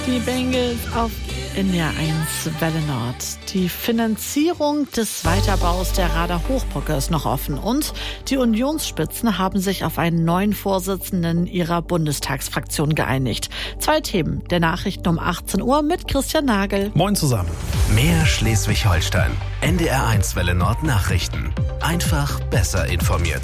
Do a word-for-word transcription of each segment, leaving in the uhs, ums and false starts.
Die Bengals auf N D R eins Welle Nord. Die Finanzierung des Weiterbaus der Rader Hochbrücke ist noch offen und die Unionsspitzen haben sich auf einen neuen Vorsitzenden ihrer Bundestagsfraktion geeinigt. Zwei Themen der Nachrichten um achtzehn Uhr mit Christian Nagel. Moin zusammen. Mehr Schleswig-Holstein. N D R eins Welle Nord Nachrichten. Einfach besser informiert.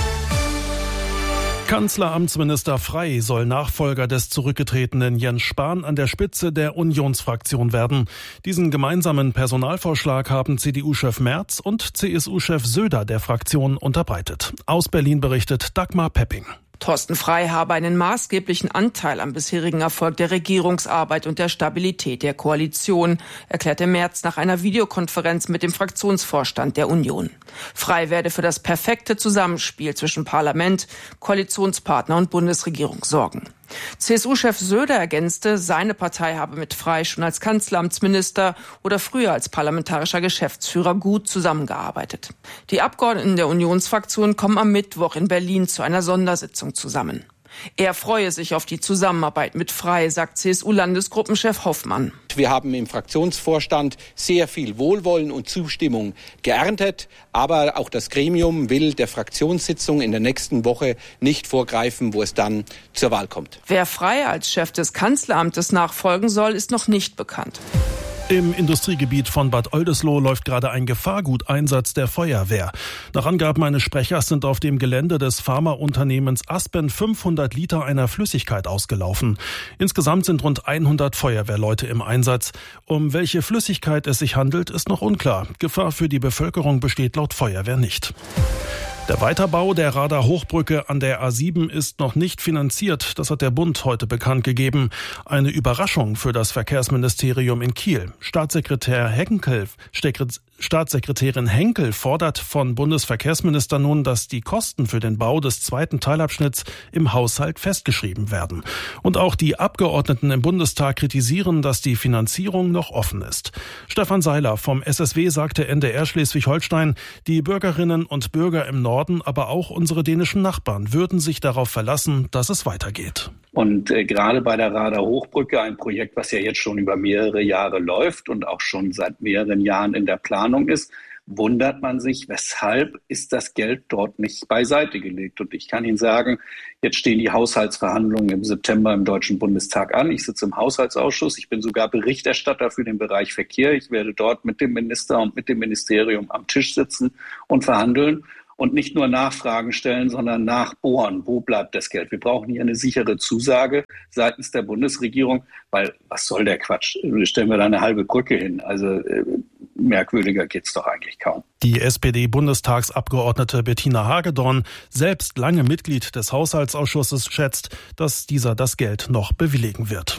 Kanzleramtsminister Frey soll Nachfolger des zurückgetretenen Jens Spahn an der Spitze der Unionsfraktion werden. Diesen gemeinsamen Personalvorschlag haben C D U-Chef Merz und C S U-Chef Söder der Fraktion unterbreitet. Aus Berlin berichtet Dagmar Pepping. Thorsten Frey habe einen maßgeblichen Anteil am bisherigen Erfolg der Regierungsarbeit und der Stabilität der Koalition, erklärte Merz nach einer Videokonferenz mit dem Fraktionsvorstand der Union. Frey werde für das perfekte Zusammenspiel zwischen Parlament, Koalitionspartner und Bundesregierung sorgen. C S U-Chef Söder ergänzte, seine Partei habe mit Frey schon als Kanzleramtsminister oder früher als parlamentarischer Geschäftsführer gut zusammengearbeitet. Die Abgeordneten der Unionsfraktion kommen am Mittwoch in Berlin zu einer Sondersitzung zusammen. Er freue sich auf die Zusammenarbeit mit Frey, sagt C S U-Landesgruppenchef Hoffmann. Wir haben im Fraktionsvorstand sehr viel Wohlwollen und Zustimmung geerntet, aber auch das Gremium will der Fraktionssitzung in der nächsten Woche nicht vorgreifen, wo es dann zur Wahl kommt. Wer Frey als Chef des Kanzleramtes nachfolgen soll, ist noch nicht bekannt. Im Industriegebiet von Bad Oldesloe läuft gerade ein Gefahrguteinsatz der Feuerwehr. Nach Angaben eines Sprechers sind auf dem Gelände des Pharmaunternehmens Aspen fünfhundert Liter einer Flüssigkeit ausgelaufen. Insgesamt sind rund hundert Feuerwehrleute im Einsatz. Um welche Flüssigkeit es sich handelt, ist noch unklar. Gefahr für die Bevölkerung besteht laut Feuerwehr nicht. Der Weiterbau der Rader Hochbrücke an der A sieben ist noch nicht finanziert. Das hat der Bund heute bekannt gegeben. Eine Überraschung für das Verkehrsministerium in Kiel. Staatssekretär Henkel, Staatssekretärin Henkel fordert von Bundesverkehrsminister nun, dass die Kosten für den Bau des zweiten Teilabschnitts im Haushalt festgeschrieben werden. Und auch die Abgeordneten im Bundestag kritisieren, dass die Finanzierung noch offen ist. Stefan Seiler vom S S W sagte N D R Schleswig-Holstein, die Bürgerinnen und Bürger im Norden, aber auch unsere dänischen Nachbarn würden sich darauf verlassen, dass es weitergeht. Und äh, gerade bei der Rader Hochbrücke, ein Projekt, was ja jetzt schon über mehrere Jahre läuft und auch schon seit mehreren Jahren in der Planung ist, wundert man sich, weshalb ist das Geld dort nicht beiseite gelegt. Und ich kann Ihnen sagen, jetzt stehen die Haushaltsverhandlungen im September im Deutschen Bundestag an. Ich sitze im Haushaltsausschuss. Ich bin sogar Berichterstatter für den Bereich Verkehr. Ich werde dort mit dem Minister und mit dem Ministerium am Tisch sitzen und verhandeln. Und nicht nur Nachfragen stellen, sondern nachbohren. Wo bleibt das Geld? Wir brauchen hier eine sichere Zusage seitens der Bundesregierung, weil was soll der Quatsch? Stellen wir da eine halbe Brücke hin. Also äh, merkwürdiger geht's doch eigentlich kaum. Die S P D-Bundestagsabgeordnete Bettina Hagedorn, selbst lange Mitglied des Haushaltsausschusses, schätzt, dass dieser das Geld noch bewilligen wird.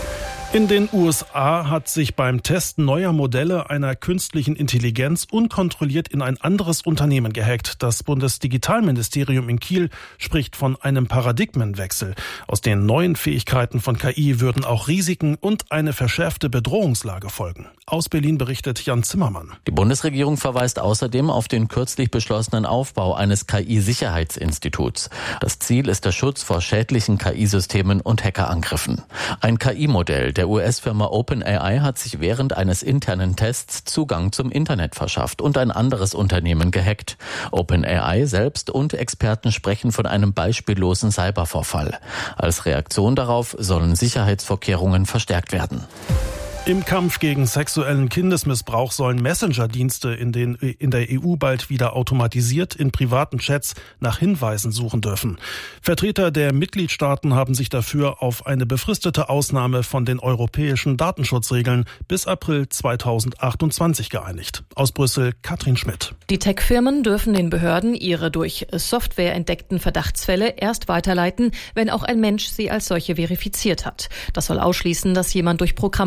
In den U S A hat sich beim Testen neuer Modelle einer künstlichen Intelligenz unkontrolliert in ein anderes Unternehmen gehackt. Das Bundesdigitalministerium in Kiel spricht von einem Paradigmenwechsel. Aus den neuen Fähigkeiten von K I würden auch Risiken und eine verschärfte Bedrohungslage folgen. Aus Berlin berichtet Jan Zimmermann. Die Bundesregierung verweist außerdem auf den kürzlich beschlossenen Aufbau eines K I-Sicherheitsinstituts. Das Ziel ist der Schutz vor schädlichen K I-Systemen und Hackerangriffen. Ein K I-Modell der U S-Firma OpenAI hat sich während eines internen Tests Zugang zum Internet verschafft und ein anderes Unternehmen gehackt. OpenAI selbst und Experten sprechen von einem beispiellosen Cybervorfall. Als Reaktion darauf sollen Sicherheitsvorkehrungen verstärkt werden. Im Kampf gegen sexuellen Kindesmissbrauch sollen Messenger-Dienste in, den, in der E U bald wieder automatisiert in privaten Chats nach Hinweisen suchen dürfen. Vertreter der Mitgliedstaaten haben sich dafür auf eine befristete Ausnahme von den europäischen Datenschutzregeln bis April zweitausendachtundzwanzig geeinigt. Aus Brüssel Katrin Schmidt. Die Tech-Firmen dürfen den Behörden ihre durch Software entdeckten Verdachtsfälle erst weiterleiten, wenn auch ein Mensch sie als solche verifiziert hat. Das soll ausschließen, dass jemand durch Programmfehler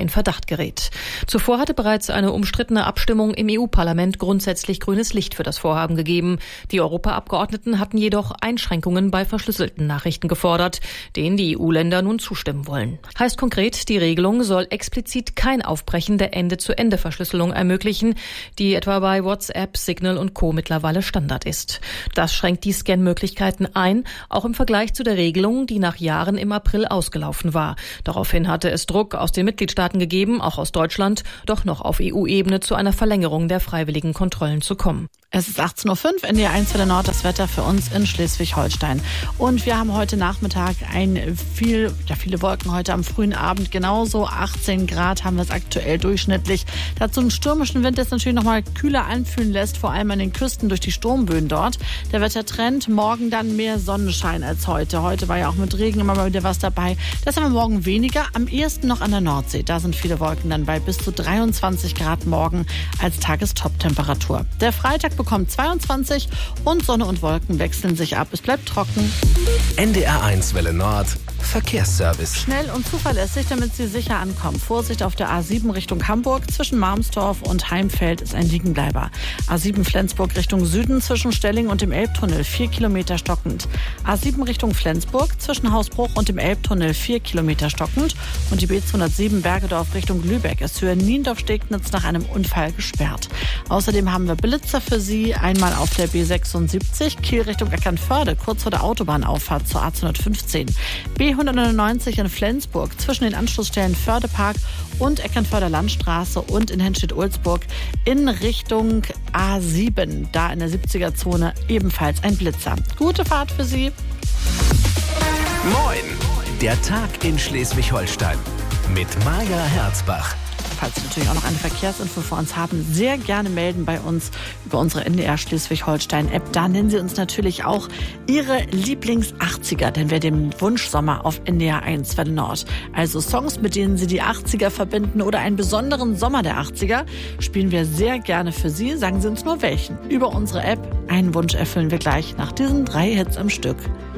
in Verdacht gerät. Zuvor hatte bereits eine umstrittene Abstimmung im E U-Parlament grundsätzlich grünes Licht für das Vorhaben gegeben. Die Europaabgeordneten hatten jedoch Einschränkungen bei verschlüsselten Nachrichten gefordert, denen die E U-Länder nun zustimmen wollen. Heißt konkret, die Regelung soll explizit kein Aufbrechen der Ende-zu-Ende-Verschlüsselung ermöglichen, die etwa bei WhatsApp, Signal und Co. mittlerweile Standard ist. Das schränkt die Scan-Möglichkeiten ein, auch im Vergleich zu der Regelung, die nach Jahren im April ausgelaufen war. Daraufhin hatte es Druck aus den Mitgliedstaaten gegeben, auch aus Deutschland, doch noch auf E U-Ebene zu einer Verlängerung der freiwilligen Kontrollen zu kommen. Es ist achtzehn Uhr fünf, N D R eins Welle Nord, das Wetter für uns in Schleswig-Holstein. Und wir haben heute Nachmittag ein viel, ja, viele Wolken heute am frühen Abend. Genauso achtzehn Grad haben wir es aktuell durchschnittlich. Dazu einen stürmischen Wind, der es natürlich nochmal kühler anfühlen lässt, vor allem an den Küsten durch die Sturmböen dort. Der Wettertrend, morgen dann mehr Sonnenschein als heute. Heute war ja auch mit Regen immer mal wieder was dabei. Das haben wir morgen weniger, am ehesten noch an der Nordsee. Da sind viele Wolken dann bei bis zu dreiundzwanzig Grad morgen als Tagestop-Temperatur. Der Freitag bekommt zweiundzwanzig und Sonne und Wolken wechseln sich ab. Es bleibt trocken. N D R eins Welle Nord Verkehrsservice. Schnell und zuverlässig, damit Sie sicher ankommen. Vorsicht auf der A sieben Richtung Hamburg. Zwischen Marmsdorf und Heimfeld ist ein Liegenbleiber. A sieben Flensburg Richtung Süden zwischen Stelling und dem Elbtunnel vier Kilometer stockend. A sieben Richtung Flensburg zwischen Hausbruch und dem Elbtunnel vier Kilometer stockend. Und die B zweihundertsieben Bergedorf Richtung Lübeck ist Höhe Niendorf-Stegnitz nach einem Unfall gesperrt. Außerdem haben wir Blitzer für Sie. Einmal auf der B sechsundsiebzig Kiel Richtung Eckernförde, kurz vor der Autobahnauffahrt zur A zweihundertfünfzehn. B hundertneunundneunzig in Flensburg zwischen den Anschlussstellen Fördepark und Eckernförder Landstraße und in Henstedt-Ulzburg in Richtung A sieben. Da in der siebziger-Zone ebenfalls ein Blitzer. Gute Fahrt für Sie. Moin! Der Tag in Schleswig-Holstein mit Maja Herzbach. Falls Sie natürlich auch noch eine Verkehrsinfo für uns haben, sehr gerne melden bei uns über unsere N D R Schleswig-Holstein-App. Da nennen Sie uns natürlich auch Ihre Lieblings-achtziger, denn wir den Wunschsommer auf N D R eins Welle Nord. Also Songs, mit denen Sie die achtziger verbinden oder einen besonderen Sommer der achtziger, spielen wir sehr gerne für Sie. Sagen Sie uns nur welchen. Über unsere App. Einen Wunsch erfüllen wir gleich nach diesen drei Hits am Stück.